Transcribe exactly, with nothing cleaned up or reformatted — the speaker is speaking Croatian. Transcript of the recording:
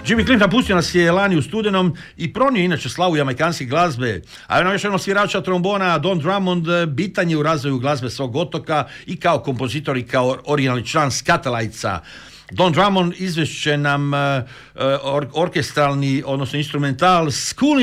Jimmy Cliff napustio nas je lani u studenom i pronio inače slavu jamajkanske glazbe, a ono još jedno svirača trombona Don Drummond bitan je u razvoju glazbe svog otoka i kao kompozitor i kao originalni član Scatterlightsa. Don Drummond izvešće nam uh, or- orkestralni, odnosno instrumental School